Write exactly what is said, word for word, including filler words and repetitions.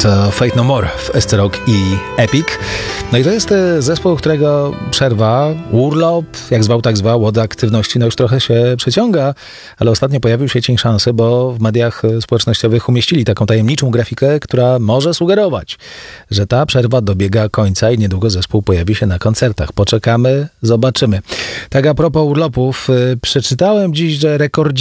To Faith No More w Esty Rock i Epic. No i to jest zespół, którego przerwa, urlop, jak zwał, tak zwał, od aktywności, no już trochę się przeciąga, ale ostatnio pojawił się cień szansy, bo w mediach społecznościowych umieścili taką tajemniczą grafikę, która może sugerować, że ta przerwa dobiega końca i niedługo zespół pojawi się na koncertach. Poczekamy, zobaczymy. Tak a propos urlopów, przeczytałem dziś, że rekordzi